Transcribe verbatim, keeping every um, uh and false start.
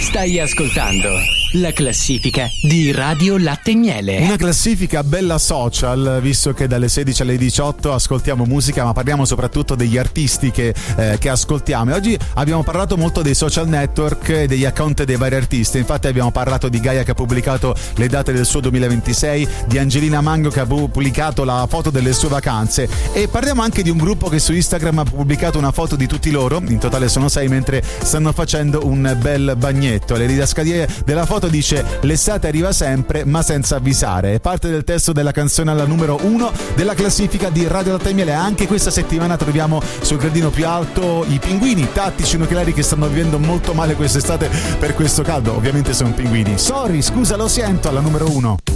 Stai ascoltando la classifica di Radio Latte e Miele. Una classifica bella social, visto che dalle sedici alle diciotto ascoltiamo musica, ma parliamo soprattutto degli artisti che, eh, che ascoltiamo. E oggi abbiamo parlato molto dei social network e degli account dei vari artisti. Infatti abbiamo parlato di Gaia che ha pubblicato le date del suo duemilaventisei, di Angelina Mango che ha pubblicato la foto delle sue vacanze, e parliamo anche di un gruppo che su Instagram ha pubblicato una foto di tutti loro, in totale sono sei, mentre stanno facendo un bel bagnetto. Le didascalie della foto dice: l'estate arriva sempre ma senza avvisare. È parte del testo della canzone alla numero uno della classifica di Radio Latte e Miele. Anche questa settimana troviamo sul gradino più alto i pinguini tattici nucleari che stanno vivendo molto male quest'estate per questo caldo. Ovviamente sono pinguini. Sorry, scusa, lo sento, alla numero uno.